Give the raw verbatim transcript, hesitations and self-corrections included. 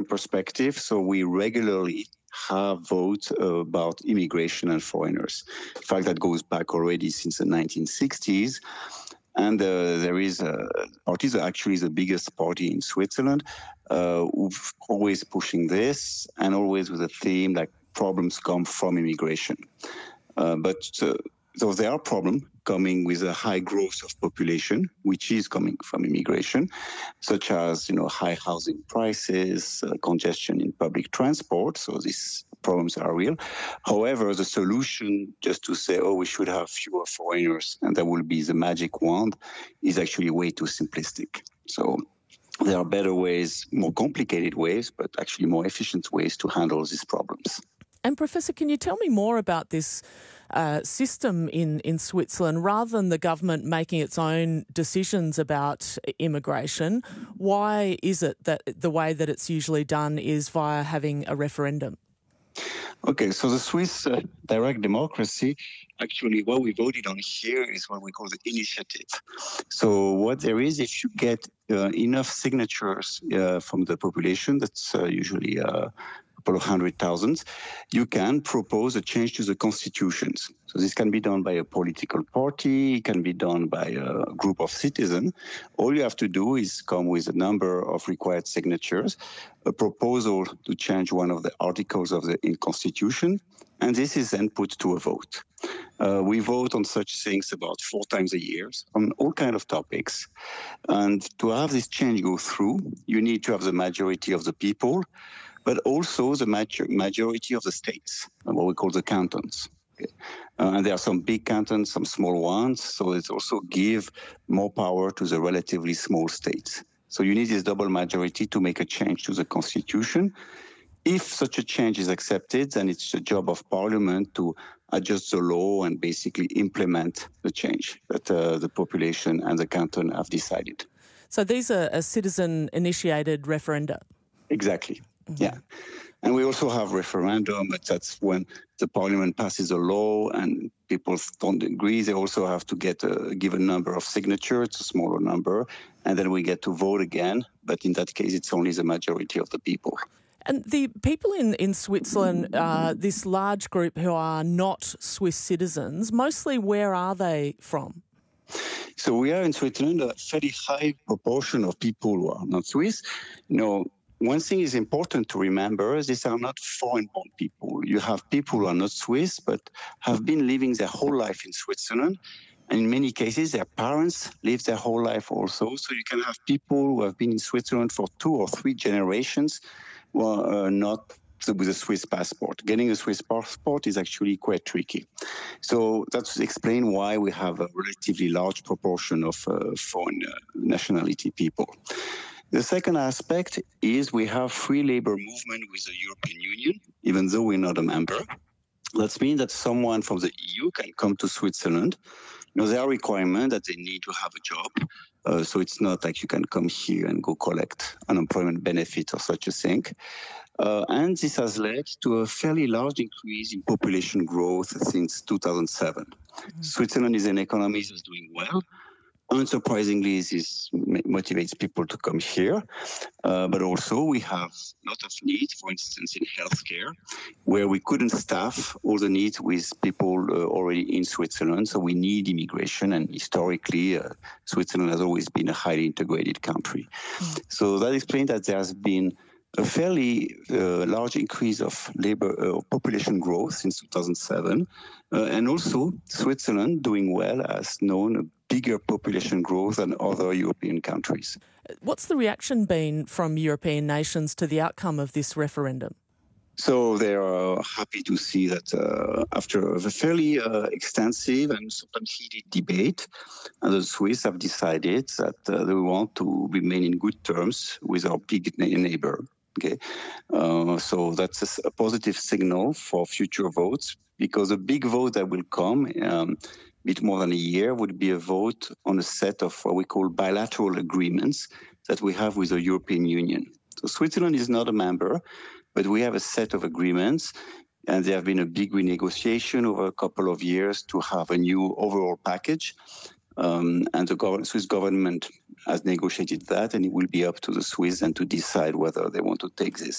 perspective. So we regularly have votes uh, about immigration and foreigners. In fact, that goes back already since the nineteen sixties. And uh, there is a party that actually is the biggest party in Switzerland, uh, who's always pushing this and always with a theme like problems come from immigration. Uh, but uh, so there are problems coming with a high growth of population, which is coming from immigration, such as, you know, high housing prices, uh, congestion in public transport. So these problems are real. However, the solution just to say, oh, we should have fewer foreigners and that will be the magic wand is actually way too simplistic. So there are better ways, more complicated ways, but actually more efficient ways to handle these problems. And Professor, can you tell me more about this uh, system in, in Switzerland? Rather than the government making its own decisions about immigration, why is it that the way that it's usually done is via having a referendum? Okay, so the Swiss uh, direct democracy, actually what we voted on here is what we call the initiative. So what there is, if you get uh, enough signatures uh, from the population, that's uh, usually uh, couple of hundred thousands, you can propose a change to the constitutions. So this can be done by a political party, it can be done by a group of citizens. All you have to do is come with a number of required signatures, a proposal to change one of the articles of the constitution, and this is then put to a vote. Uh, we vote on such things about four times a year on all kinds of topics. And to have this change go through, you need to have the majority of the people, but also the major- majority of the states, what we call the cantons. Okay. Uh, and there are some big cantons, some small ones, so it also gives more power to the relatively small states. So you need this double majority to make a change to the constitution. If such a change is accepted, then it's the job of parliament to adjust the law and basically implement the change that uh, the population and the canton have decided. So these are a citizen-initiated referenda? Exactly. Yeah. And we also have referendum, but that's when the parliament passes a law and people don't agree. They also have to get a given number of signatures, a smaller number, and then we get to vote again. But in that case, it's only the majority of the people. And the people in, in Switzerland, uh, this large group who are not Swiss citizens, mostly where are they from? So we are in Switzerland a fairly high proportion of people who are not Swiss. You know, one thing is important to remember, these are not foreign-born people. You have people who are not Swiss, but have been living their whole life in Switzerland. And in many cases, their parents lived their whole life also. So you can have people who have been in Switzerland for two or three generations who are uh, not with a Swiss passport. Getting a Swiss passport is actually quite tricky. So that's explain why we have a relatively large proportion of uh, foreign uh, nationality people. The second aspect is we have free labor movement with the European Union, even though we're not a member. That means that someone from the E U can come to Switzerland. You know, there are requirements that they need to have a job. Uh, so it's not like you can come here and go collect unemployment benefit or such a thing. Uh, and this has led to a fairly large increase in population growth since two thousand seven. Mm-hmm. Switzerland is an economy that's doing well. Unsurprisingly, this motivates people to come here, uh, but also we have a lot of needs, for instance, in healthcare, where we couldn't staff all the needs with people uh, already in Switzerland, so we need immigration, and historically, uh, Switzerland has always been a highly integrated country. Mm. So that explains that there has been a fairly uh, large increase of labor uh, population growth since two thousand seven, uh, and also Switzerland doing well has known a bigger population growth than other European countries. What's the reaction been from European nations to the outcome of this referendum? So they are happy to see that uh, after a fairly uh, extensive and sometimes heated debate, uh, the Swiss have decided that uh, they want to remain in good terms with our big neighbor. Okay, uh, so that's a, a positive signal for future votes, because a big vote that will come um, bit more than a year would be a vote on a set of what we call bilateral agreements that we have with the European Union. So Switzerland is not a member, but we have a set of agreements, and there have been a big renegotiation over a couple of years to have a new overall package. Um, and the gov- Swiss government has negotiated that, and it will be up to the Swiss then to decide whether they want to take this